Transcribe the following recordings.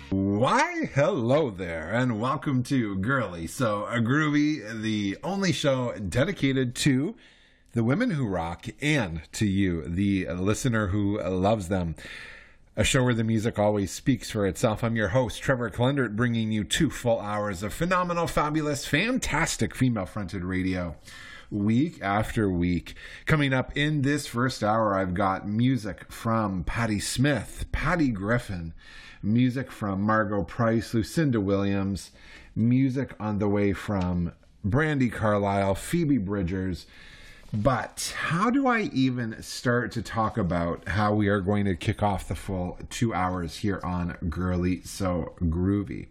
Why, hello there, and welcome to Girly So Groovy, the only show dedicated to the women who rock and to you, the listener who loves them. A show where the music always speaks for itself. I'm your host, Trevor Kalendert, bringing you 2 full hours of phenomenal, fabulous, fantastic female-fronted radio week after week. Coming up in this first hour, I've got music from Patti Smith, Patty Griffin, music from Margo Price, Lucinda Williams, music on the way from Brandi Carlile, Phoebe Bridgers. But how do I even start to talk about how we are going to kick off the full 2 hours here on Girly So Groovy?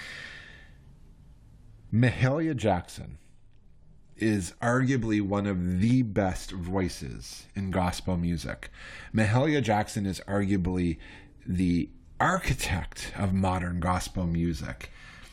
Mahalia Jackson is arguably one of the best voices in gospel music. Mahalia Jackson is arguably the architect of modern gospel music.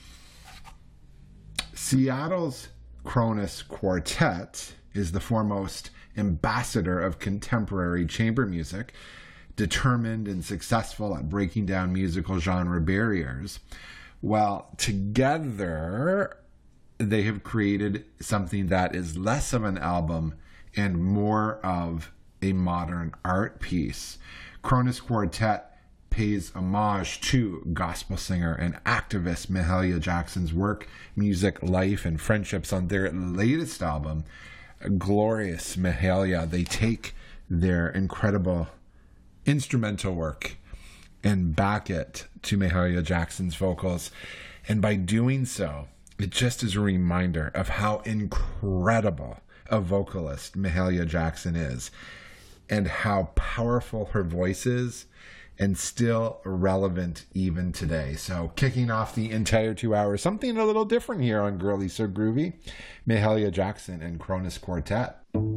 Seattle's Kronos Quartet is the foremost ambassador of contemporary chamber music, determined and successful at breaking down musical genre barriers. Well, together they have created something that is less of an album and more of a modern art piece. Kronos Quartet pays homage to gospel singer and activist Mahalia Jackson's work, music, life, and friendships on their latest album, Glorious Mahalia. They take their incredible instrumental work and back it to Mahalia Jackson's vocals. And by doing so, it just is a reminder of how incredible a vocalist Mahalia Jackson is and how powerful her voice is, and still relevant even today. So kicking off the entire 2 hours, something a little different here on Girly So Groovy, Mahalia Jackson and Kronos Quartet.